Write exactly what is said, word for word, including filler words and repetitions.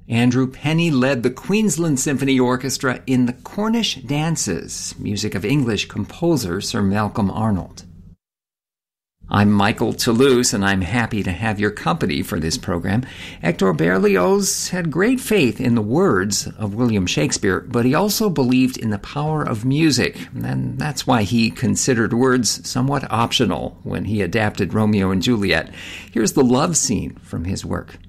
Andrew Penny led the Queensland Symphony Orchestra in the Cornish Dances, music of English composer Sir Malcolm Arnold. I'm Michael Toulouse, and I'm happy to have your company for this program. Hector Berlioz had great faith in the words of William Shakespeare, but he also believed in the power of music, and that's why he considered words somewhat optional when he adapted Romeo and Juliet. Here's the love scene from his work.